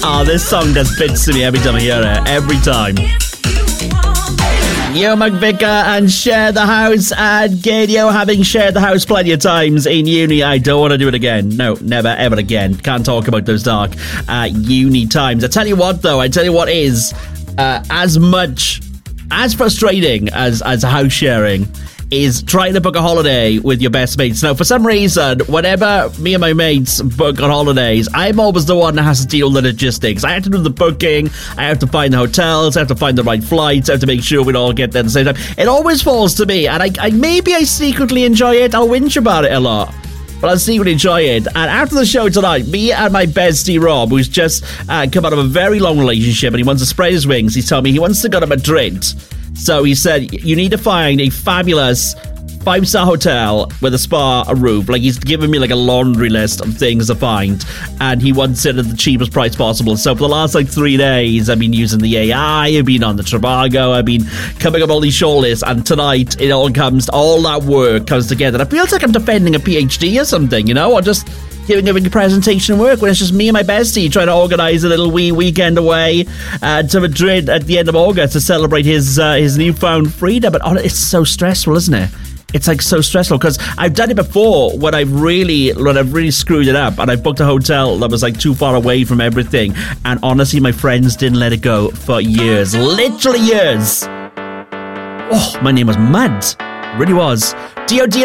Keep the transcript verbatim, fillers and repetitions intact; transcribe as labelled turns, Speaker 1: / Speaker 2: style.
Speaker 1: Oh, this song does bits to me every time I hear it. Every time. Yo, McVicker and Share the House and Gadio, having shared the house plenty of times in uni. I don't want to do it again. No, never, ever again. Can't talk about those dark uh, uni times. I tell you what, though, I tell you what is uh, as much, as frustrating as, as house sharing is trying to book a holiday with your best mates. Now, for some reason, whenever me and my mates book on holidays, I'm always the one that has to deal with the logistics. I have to do the booking, I have to find the hotels, I have to find the right flights, I have to make sure we all get there at the same time. It always falls to me, and I, I maybe I secretly enjoy it. I'll whinge about it a lot, but I secretly enjoy it. And after the show tonight, me and my bestie Rob, who's just uh, come out of a very long relationship and he wants to spread his wings, he's telling me he wants to go to Madrid. So he said, you need to find a fabulous five-star hotel with a spa, a roof. Like, he's given me like a laundry list of things to find, and he wants it at the cheapest price possible. So for the last like three days, I've been using the A I, I've been on the Trivago, I've been coming up with all these shortlists, and tonight it all comes, all that work comes together. And it feels like I'm defending a PhD or something, you know, or just giving a presentation work when it's just me and my bestie trying to organise a little wee weekend away uh, to Madrid at the end of August to celebrate his uh, his newfound freedom. But oh, it's so stressful, isn't it? It's like so stressful because I've done it before when I've really when I've really screwed it up and I booked a hotel that was like too far away from everything, and honestly my friends didn't let it go for years, literally years. Oh, my name was mad, it really was. D O D